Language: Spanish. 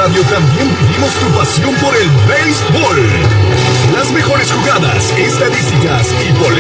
radio también vivimos tu pasión por el béisbol. Las mejores jugadas, estadísticas y por